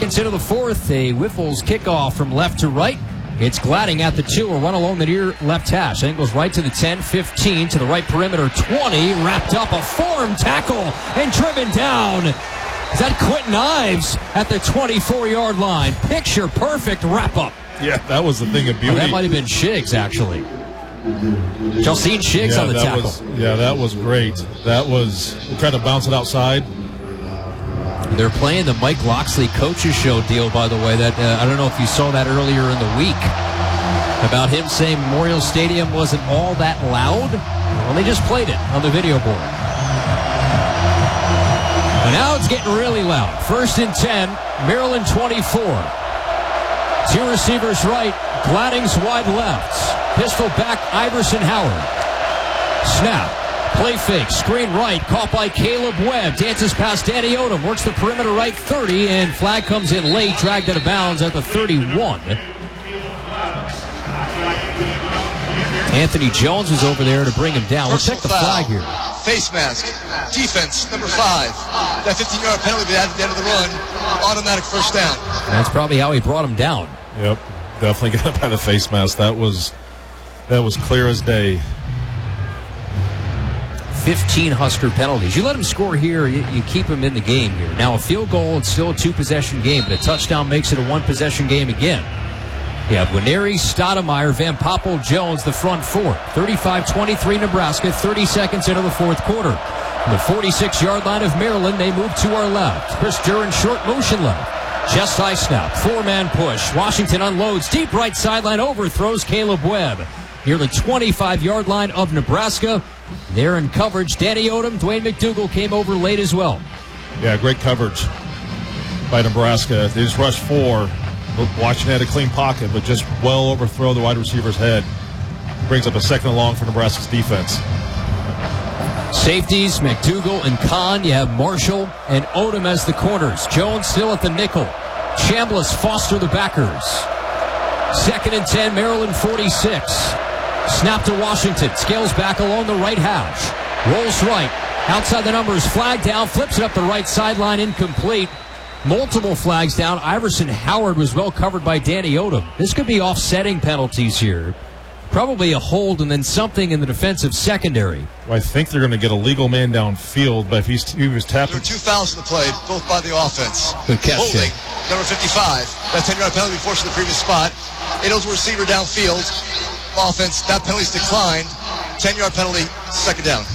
seconds into the fourth, a Whiffles kickoff from left to right. It's Gladding at the 2, a run along the near left hash. I think goes right to the 10, 15, to the right perimeter, 20, wrapped up, a form tackle, and driven down. Is that Quentin Ives at the 24-yard line? Picture perfect wrap-up. Yeah, that was the thing of beauty. Oh, that might have been Shiggs, actually. Y'all seen Shiggs on the tackle? That was great. That was, trying to bounce it outside. They're playing the Mike Loxley Coaches Show deal, by the way. That I don't know if you saw that earlier in the week about him saying Memorial Stadium wasn't all that loud. Well, they just played it on the video board. And now it's getting really loud. 1st and 10, Maryland 24. 2 receivers right, Gladding's wide left. Pistol back, Iverson Howard. Snap. Play fake, screen right, caught by Caleb Webb. Dances past Danny Odom, works the perimeter right, 30, and flag comes in late, dragged out of bounds at the 31. Anthony Jones was over there to bring him down. Let's check the flag here. Face mask, defense, number 5. That 15-yard penalty we had at the end of the run, automatic first down. That's probably how he brought him down. Yep, definitely got by the face mask. That was clear as day. 15 Husker penalties. You let him score here, you keep him in the game here. Now, a field goal, it's still a 2-possession game, but a touchdown makes it a 1-possession game again. You have Winery, Stoudemire, Van Poppel, Jones, the front 4. 35-23 Nebraska, 30 seconds into the fourth quarter. From the 46-yard line of Maryland, they move to our left. Chris Duran, short motion left. Chest high snap, 4-man push. Washington unloads, deep right sideline, overthrows Caleb Webb. Near the 25-yard line of Nebraska. There in coverage, Danny Odom, Dwayne McDougal came over late as well. Yeah, great coverage by Nebraska. They just rushed 4. Washington had a clean pocket, but just well overthrow the wide receiver's head. Brings up a 2nd and long for Nebraska's defense. Safeties, McDougal and Kahn. You have Marshall and Odom as the corners. Jones still at the nickel. Chambliss, Foster the backers. 2nd and 10, Maryland 46. Snap to Washington. Scales back along the right hash. Rolls right. Outside the numbers. Flag down. Flips it up the right sideline. Incomplete. Multiple flags down. Iverson Howard was well covered by Danny Odom. This could be offsetting penalties here. Probably a hold and then something in the defensive secondary. Well, I think they're going to get a legal man downfield, but if he was tapping. There were 2 fouls in the play, both by the offense. Good catch. Holding, number 55. That 10-yard penalty forced to the previous spot. It was a receiver downfield. Offense, that penalty's declined. 10-yard penalty, 2nd down.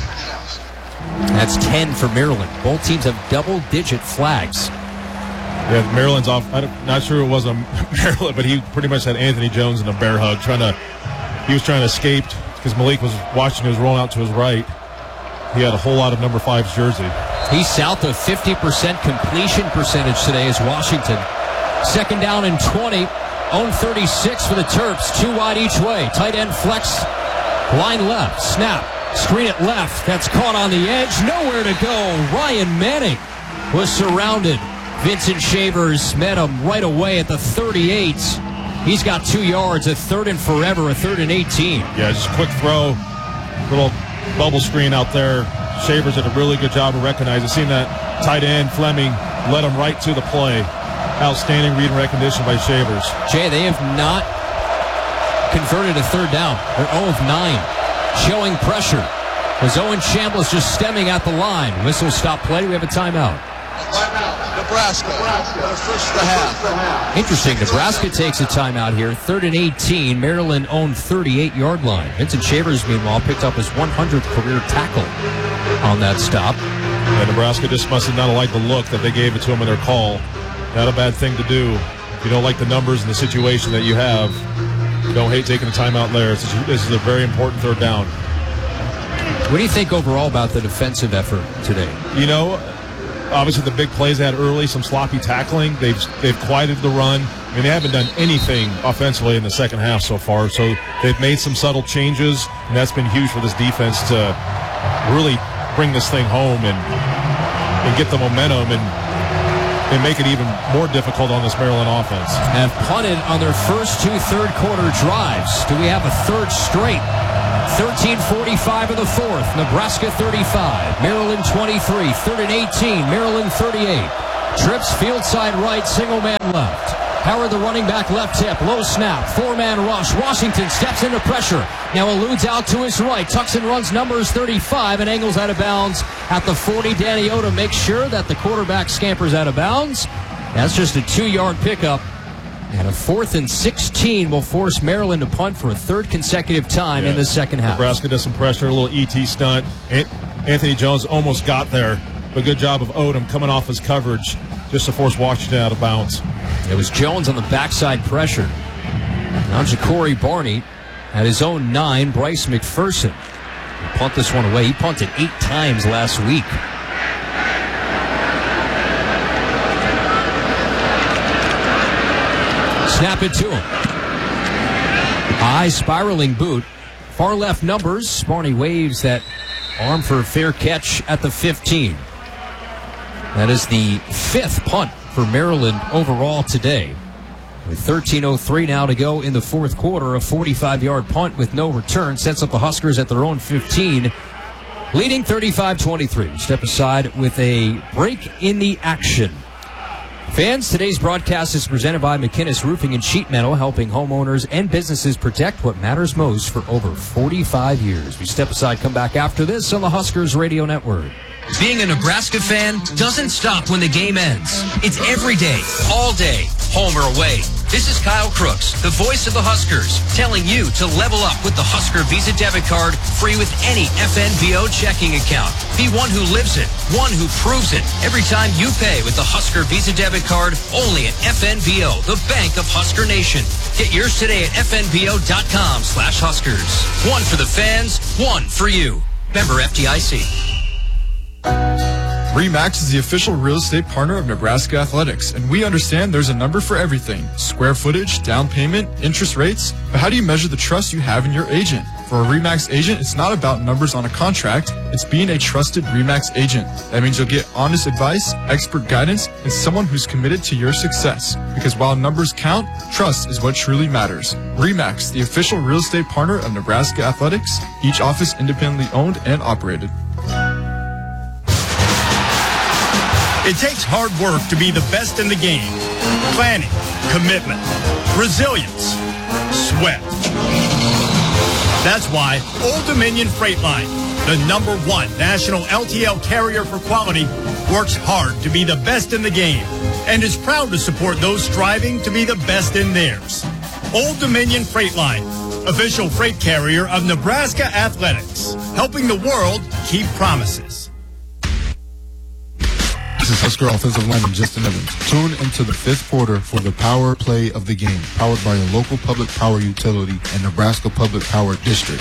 That's 10 for Maryland. Both teams have double-digit flags. Yeah, Maryland's off. I'm not sure it was a Maryland, but he pretty much had Anthony Jones in a bear hug. He was trying to escape because Malik was watching. He was rolling out to his right. He had a whole lot of number 5's jersey. He's south of 50% completion percentage today as Washington. 2nd down and 20. Own 36 for the Terps. 2 wide each way. Tight end flex. Line left. Snap. Screen it left. That's caught on the edge. Nowhere to go. Ryan Manning was surrounded. Vincent Shavers met him right away at the 38. He's got 2 yards. A 3rd and forever. A 3rd and 18. Yeah, just a quick throw. Little bubble screen out there. Shavers did a really good job of recognizing. Seeing that tight end, Fleming, led him right to the play. Outstanding read and recognition by Shavers. Jay, they have not converted a 3rd down. They're 0 of 9. Showing pressure. Was Owen Chambliss just stemming at the line. Whistle stop play. We have a timeout. Nebraska. First of the half. Interesting. Nebraska takes a timeout here. 3rd and 18. Maryland owned 38-yard line. Vincent Shavers, meanwhile, picked up his 100th career tackle on that stop. And Nebraska just must have not liked the look that they gave it to him in their call. Not a bad thing to do. If you don't like the numbers and the situation that you have, you don't hate taking a timeout there. This is a very important 3rd down. What do you think overall about the defensive effort today? You know, obviously the big plays they had early, some sloppy tackling. They've quieted the run. I mean, they haven't done anything offensively in the second half so far. So they've made some subtle changes, and that's been huge for this defense to really bring this thing home and get the momentum and make it even more difficult on this Maryland offense. Have punted on their first 2 third-quarter drives. Do we have a 3rd straight? 13:45 of the 4th. Nebraska 35. Maryland 23. 3rd and 18. Maryland 38. Trips field side right, single man left. Howard, the running back, left hip, low snap, 4-man rush. Washington steps into pressure. Now eludes out to his right. Tucks and runs numbers 35 and angles out of bounds at the 40. Danny Oda makes sure that the quarterback scampers out of bounds. That's just a 2-yard pickup. And a 4th and 16 will force Maryland to punt for a third consecutive time in the second half. Nebraska does some pressure, a little ET stunt. Anthony Jones almost got there, but good job of Odom coming off his coverage just to force Washington out of bounds. It was Jones on the backside pressure. Now Ja'Cory Barney at his own 9, Bryce McPherson. He'll punt this one away. He punted 8 times last week. Snap it to him. High spiraling boot. Far left numbers. Barney waves that arm for a fair catch at the 15. That is the 5th punt for Maryland overall today. With 13:03 now to go in the fourth quarter, a 45-yard punt with no return sets up the Huskers at their own 15, leading 35-23. Step aside with a break in the action. Fans, today's broadcast is presented by McInnes Roofing and Sheet Metal, helping homeowners and businesses protect what matters most for over 45 years. We step aside, come back after this on the Huskers Radio Network. Being a Nebraska fan doesn't stop when the game ends. It's every day, all day, home or away. This is Kyle Crooks, the voice of the Huskers, telling you to level up with the Husker Visa debit card, free with any FNBO checking account. Be one who lives it, one who proves it. Every time you pay with the Husker Visa debit card, only at FNBO, the bank of Husker Nation. Get yours today at FNBO.com/Huskers. One for the fans, one for you. Member FDIC. RE/MAX is the official real estate partner of Nebraska Athletics, and we understand there's a number for everything. Square footage, down payment, interest rates. But how do you measure the trust you have in your agent? For a RE/MAX agent, it's not about numbers on a contract. It's being a trusted RE/MAX agent. That means you'll get honest advice, expert guidance, and someone who's committed to your success. Because while numbers count, trust is what truly matters. RE/MAX, the official real estate partner of Nebraska Athletics, each office independently owned and operated. It takes hard work to be the best in the game. Planning, commitment, resilience, sweat. That's why Old Dominion Freight Line, the #1 national LTL carrier for quality, works hard to be the best in the game and is proud to support those striving to be the best in theirs. Old Dominion Freight Line, official freight carrier of Nebraska Athletics, helping the world keep promises. This is Husker offensive lineman Justin Evans. Tune into the 5th quarter for the power play of the game, powered by your local public power utility and Nebraska Public Power District.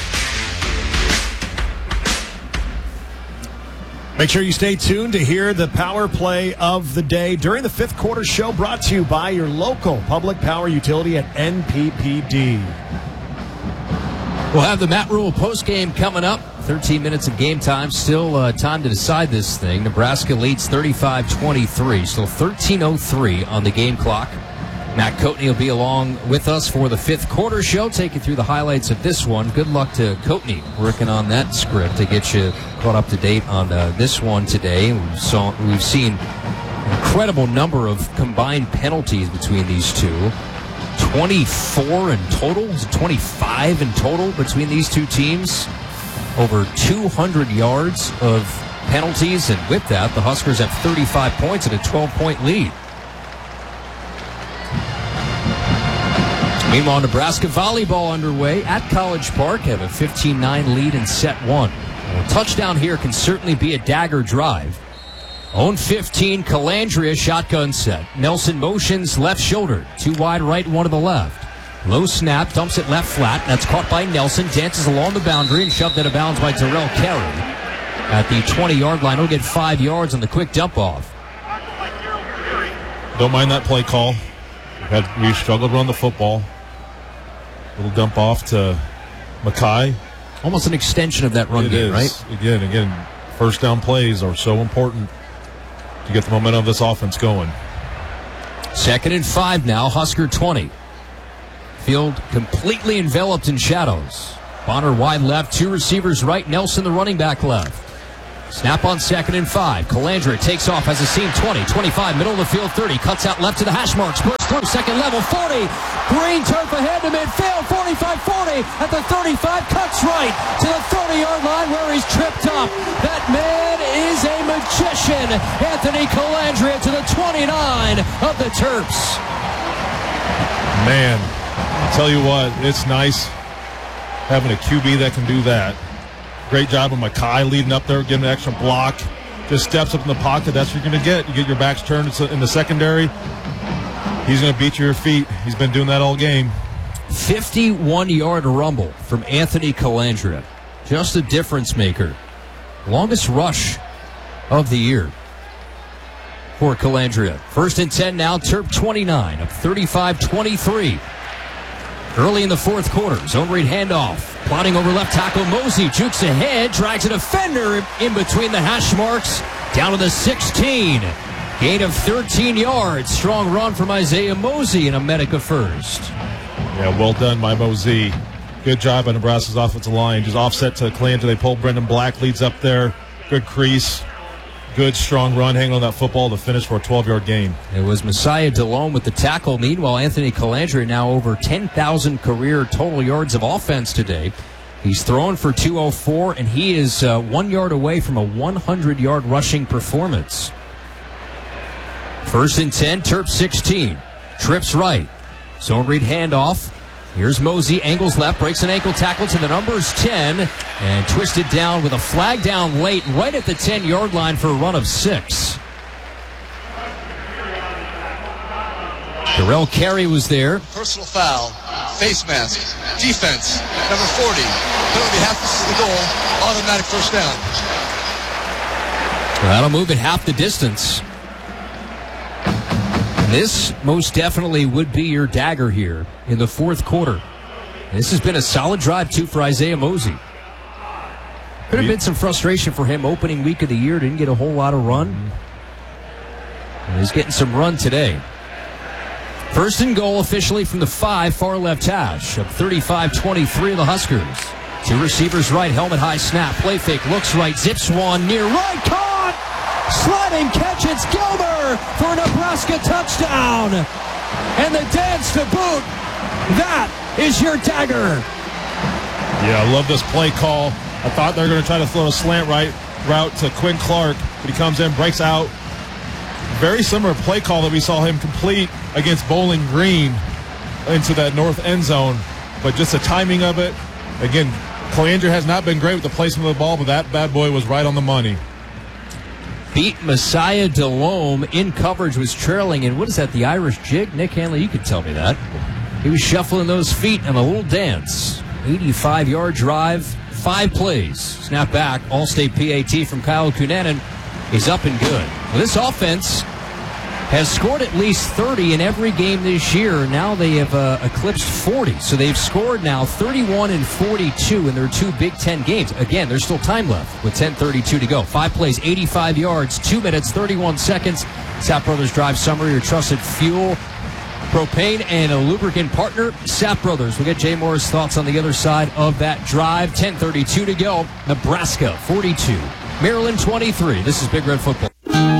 Make sure you stay tuned to hear the power play of the day during the 5th quarter show, brought to you by your local public power utility at NPPD. We'll have the Matt Rule postgame coming up. 13 minutes of game time. Still time to decide this thing. Nebraska leads 35-23. Still 13:03 on the game clock. Matt Coatney will be along with us for the 5th quarter show, take you through the highlights of this one. Good luck to Coatney working on that script to get you caught up to date on this one today. We've seen an incredible number of combined penalties between these two. 24 in total, 25 in total between these two teams. Over 200 yards of penalties, and with that, the Huskers have 35 points and a 12-point lead. Meanwhile, Nebraska volleyball underway at College Park, have a 15-9 lead in set 1. A touchdown here can certainly be a dagger drive. Own 15, Calandria shotgun set. Nelson motions left shoulder, 2 wide right, 1 to the left. Low snap, dumps it left flat. That's caught by Nelson. Dances along the boundary and shoved out of bounds by Terrell Carey. At the 20-yard line, he'll get 5 yards on the quick dump off. Don't mind that play call. We struggled to run the football. Little dump off to Mackay. Almost an extension of that run game, right? Again, first down plays are so important to get the momentum of this offense going. 2nd and 5 now, Husker 20. Field completely enveloped in shadows. Bonner wide left, 2 receivers right, Nelson the running back left. Snap on 2nd and 5. Calandra takes off, has a seam 20, 25, middle of the field 30, cuts out left to the hash marks, bursts through second level 40. Green turf ahead to midfield, 45-40 at the 35, cuts right to the 30-yard line where he's tripped up. That man is a magician. Anthony Calandra to the 29 of the Terps. Man, I'll tell you what, it's nice having a QB that can do that. Great job of Mackay leading up there, getting an extra block. Just steps up in the pocket. That's what you're going to get. You get your backs turned in the secondary. He's going to beat your feet. He's been doing that all game. 51-yard rumble from Anthony Calandra. Just a difference maker. Longest rush of the year for Calandra. 1st and 10 now. Terp 29 up 35-23. Early in the fourth quarter, zone read handoff. Plotting over left tackle, Mosey jukes ahead, drags a defender in between the hash marks, down to the 16. Gain of 13 yards. Strong run from Isaiah Mosey and a Medica first. Yeah, well done by Mosey. Good job by Nebraska's offensive line. Just offset to Calandra. They pull Brendan Black, leads up there. Good crease. Good, strong run, hanging on that football to finish for a 12-yard gain. It was Messiah DeLome with the tackle. Meanwhile, Anthony Calandra now over 10,000 career total yards of offense today. He's thrown for 204, and he is 1 yard away from a 100-yard rushing performance. 1st and 10, Terp 16. Trips right. Zone read handoff. Here's Mosey, angles left, breaks an ankle tackle to the numbers 10, and twisted down with a flag down late, right at the 10-yard line for a run of 6. Darrell Carey was there. Personal foul, face mask, defense, number 40. Penalty half distance to the goal, automatic first down. Well, that'll move it half the distance. This most definitely would be your dagger here in the fourth quarter. This has been a solid drive, too, for Isaiah Mosey. Could have been some frustration for him opening week of the year. Didn't get a whole lot of run. And he's getting some run today. 1st and goal officially from the 5, far left hash. Up 35-23 of the Huskers. 2 receivers right, helmet high snap. Play fake, looks right, zips one, near right, caught! Sliding catch, it's Gilmer for a Nebraska touchdown. And the dance to boot. That is your dagger. Yeah, I love this play call. I thought they were going to try to throw a slant right route to Quinn Clark, but he comes in, breaks out. Very similar play call that we saw him complete against Bowling Green into that north end zone, but just the timing of it. Again, Calandra has not been great with the placement of the ball, but that bad boy was right on the money. Beat Messiah DeLome in coverage, was trailing. And what is that, the Irish jig? Nick Hanley, you could tell me that. He was shuffling those feet in a little dance. 85-yard drive, 5 plays. Snap back, All-State PAT from Kyle Cunanan is up and good. Well, this offense has scored at least 30 in every game this year. Now they have eclipsed 40. So they've scored now 31 and 42 in their 2 Big Ten games. Again, there's still time left with 10:32 to go. 5 plays, 85 yards, 2 minutes, 31 seconds. Sapp Brothers Drive Summary, your trusted fuel, propane, and a lubricant partner. Sapp Brothers. We'll get Jay Moore's thoughts on the other side of that drive. 10:32 to go. Nebraska 42, Maryland 23. This is Big Red Football.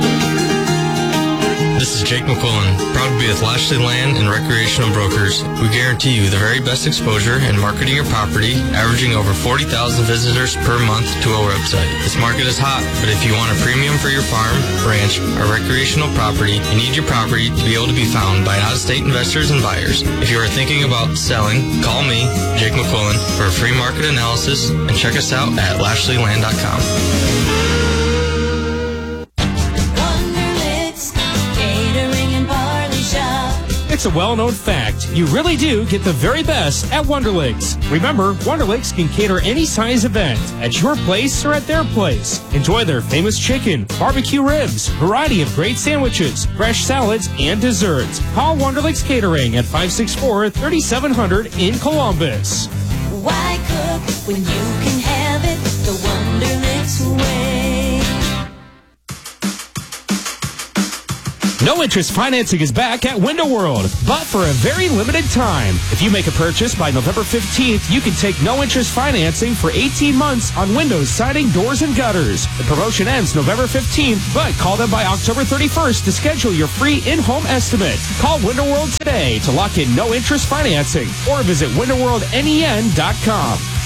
This is Jake McQuillan, proud to be with Lashley Land and Recreational Brokers. We guarantee you the very best exposure in marketing your property, averaging over 40,000 visitors per month to our website. This market is hot, but if you want a premium for your farm, ranch, or recreational property, you need your property to be able to be found by out-of-state investors and buyers. If you are thinking about selling, call me, Jake McQuillan, for a free market analysis, and check us out at LashleyLand.com. It's a well-known fact. You really do get the very best at Wonderlicks. Remember, Wonderlicks can cater any size event at your place or at their place. Enjoy their famous chicken, barbecue ribs, variety of great sandwiches, fresh salads, and desserts. Call Wonderlicks Catering at 564-3700 in Columbus. Why cook when you can have it the Wonderlicks way? No interest financing is back at Window World, but for a very limited time. If you make a purchase by November 15th, you can take no interest financing for 18 months on windows, siding, doors, and gutters. The promotion ends November 15th, but call them by October 31st to schedule your free in-home estimate. Call Window World today to lock in no interest financing or visit windowworldnen.com.